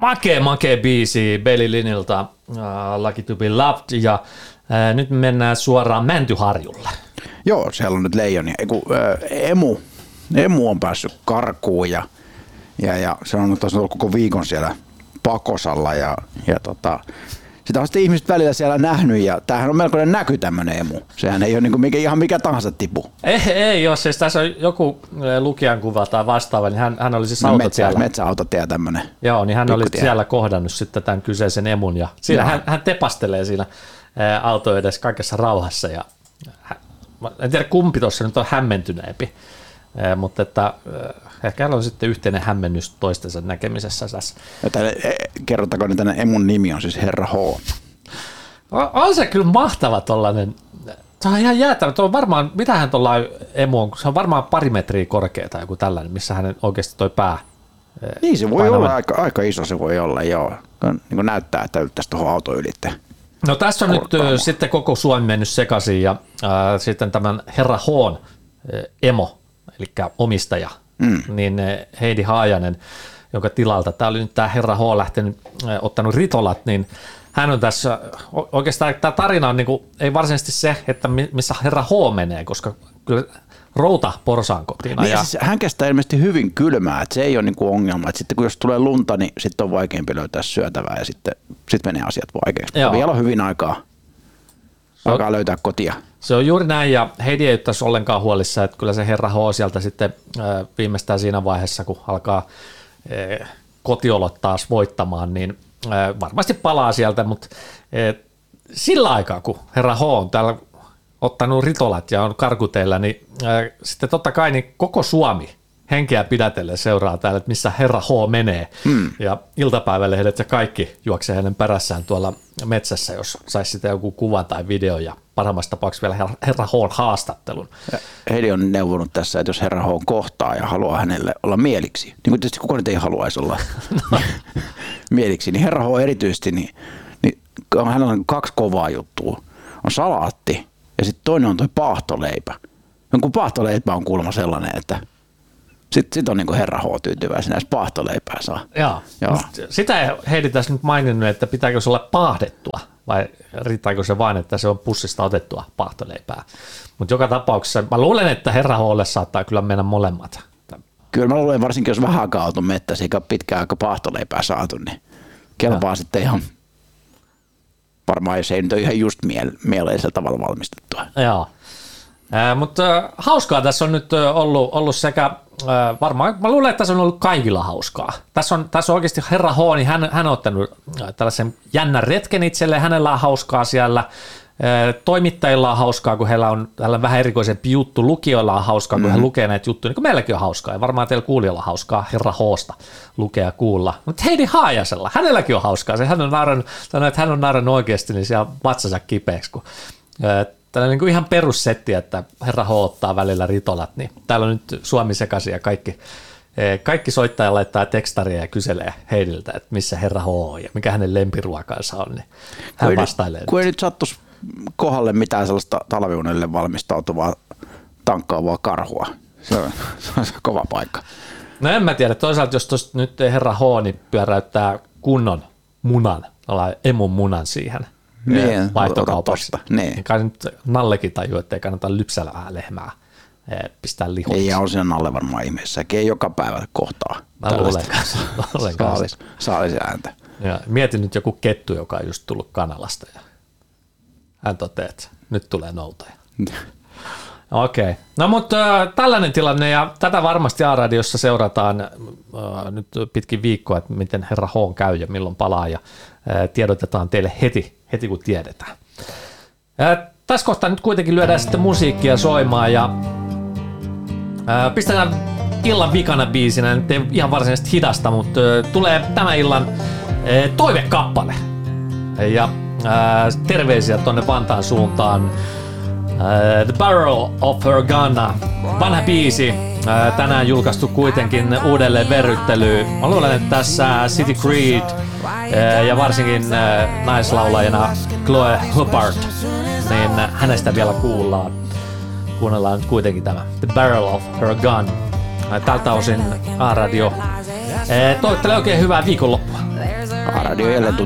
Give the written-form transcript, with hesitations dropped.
Makee biisi Belly Linilta, Lucky to be loved, ja nyt mennään suoraan Mäntyharjulle. Joo, siellä on nyt leijonia. Emu on päässyt karkuun ja se on tosiaan ollut koko viikon siellä pakosalla ja sitä on sitten ihmiset välillä siellä nähnyt ja tämähän on melkoinen näky tämmöinen emu. Sehän ei ole niin ihan mikä tahansa tipu. Ei ole, siis tässä on joku lukijan kuva tai vastaava, niin hän oli siis autotiellä. Metsäautotie tämmöinen. Joo, niin hän oli siellä kohdannut sitten tämän kyseisen emun ja siinä hän tepastelee siinä auto edessä kaikessa rauhassa ja en tiedä kumpi tuossa nyt on hämmentyneempi, mutta että ehkä on sitten yhteinen hämmennys toistensa näkemisessä tässä. Kerrottaako nyt tänne emun nimi on siis Herra H. On se kyllä mahtava tollainen. Se on ihan jäätävä. Tuo on varmaan, mitähän tuolla emu on, se on varmaan 2 metriä korkea tai joku tällainen, missä hänen oikeasti toi pää. Niin se voi olla, aika iso se voi olla, joo. Niin kuin näyttää, että yltäisi tuohon auto ylitte. No tässä on nyt sitten koko Suomi mennyt sekaisin ja sitten tämän Herra H:n emo, eli omistaja, niin Heidi Haajanen, jonka tilalta, tämä oli nyt tämä Herra H lähtenyt, ottanut ritolat, niin hän on tässä, oikeastaan tämä tarina on niin kuin, ei varsinaisesti se, että missä Herra H menee, koska kyllä routa porsaan kotiin. Niin, siis hän kestää ilmeisesti hyvin kylmää, että se ei ole niin kuin ongelma, että sitten kun jos tulee lunta, niin sitten on vaikeampi löytää syötävää ja sitten menee asiat vaikeaksi. Vielä on hyvin aikaa löytää kotia. Se on juuri näin, ja Heidi ei ole tässä ollenkaan huolissa, että kyllä se Herra H sieltä sitten viimeistään siinä vaiheessa, kun alkaa kotiolot taas voittamaan, niin varmasti palaa sieltä, mutta sillä aikaa, kun Herra H on täällä ottanut ritolat ja on karkuteilla, niin sitten totta kai niin koko Suomi henkeä pidätellen seuraa täällä, että missä Herra H menee. Ja iltapäivälehdet ja kaikki juoksee hänen perässään tuolla metsässä, jos saisi sitä joku kuvan tai video ja parhaimmassa tapauksessa vielä Herra H:n haastattelun. Heidi on neuvonut tässä, että jos Herra H kohtaa ja haluaa hänelle olla mieliksi, niin kuin tietysti kukaan nyt ei haluaisi olla mieliksi, niin Herra H erityisesti, niin hänellä on 2 kovaa juttua. On salaatti ja sitten toinen on toi paahtoleipä. Kun paahtoleipä on kuulemma sellainen, että sitten on niin kuin Herra H tyytyväisenä, jos paahtoleipää saa. Joo. Sitä ei Heidi tässä nyt maininnut, että pitääkö se olla paahdettua vai riittääkö se vain, että se on pussista otettua paahtoleipää. Mutta joka tapauksessa mä luulen, että Herra H:lle saattaa kyllä mennä molemmat. Kyllä mä luulen, varsinkin jos vähän aikaa oltu mettässä, eikä pitkään aika paahtoleipää saatu, niin kelpaa sitten ihan varmaan, jos ei nyt ole ihan just mieleisellä tavalla valmistettua. Joo. Mutta hauskaa tässä on nyt ollut sekä varmaan, mä luulen, että tässä on ollut kaikilla hauskaa. Tässä on oikeasti Herra H, niin hän on ottanut tällaisen jännän retken itselleen, hänellä on hauskaa siellä, toimittajilla on hauskaa, kun heillä on tällainen vähän erikoisempi juttu, lukijoilla on hauskaa, kun he lukee näitä juttuja, niin kuin meilläkin on hauskaa, ja varmaan teillä kuulijoilla on hauskaa Herra H:sta lukea ja kuulla. Mutta Heidi Haajasella, hänelläkin on hauskaa, hän on naarannut oikeasti niin siellä vatsansa kipeäksi, kun tällainen niin kuin ihan perussetti, että Herra H ottaa välillä ritolat, niin täällä on nyt Suomi sekaisin ja kaikki soittaja laittaa tekstaria ja kyselee Heidiltä, että missä Herra H on ja mikä hänen lempiruokansa on, niin hän vastailee. Kun ei nyt sattuisi kohdalle mitään sellaista talviunelle valmistautuvaa tankkaavaa karhua, se on kova paikka. No en mä tiedä, toisaalta jos nyt Herra H niin pyöräyttää kunnon munan, emun munan siihen, niin, vaihtokaupassa. Niin. Kai nyt Nallekin tajuu, että ei kannata lypsällä vähän lehmää pistää lihoiksi. Ei, ja on siinä Nalle varmaan ihmeessäkin, ei joka päivä kohtaa. Mä luulen kanssa. Saalisi ääntä. Ja mietin nyt joku kettu, joka on just tullut Kanalasta ja hän toteaa, että nyt tulee noutaja. Okei. No mutta tällainen tilanne ja tätä varmasti A-radiossa seurataan nyt pitkin viikkoa, että miten Herra H käy ja milloin palaa ja tiedotetaan teille heti kun tiedetään. Tässä kohtaa nyt kuitenkin lyödään sitten musiikkia soimaan ja pistetään illan vikana biisinä, nyt ei ihan varsinaisesti hidasta, mutta tulee tämän illan toivekappale ja terveisiä tuonne Vantaan suuntaan. The Barrel of Her Gun, vanha biisi, tänään julkaistu kuitenkin uudelleen verryttelyyn. Mä luulen, että tässä City Creed ja varsinkin naislaulajana Chloe Hubbard, niin hänestä vielä kuunnellaan nyt kuitenkin tämä The Barrel of Her Gun. Tältä osin A-radio toivottelee oikein hyvää viikonloppua. A-Radio jälleen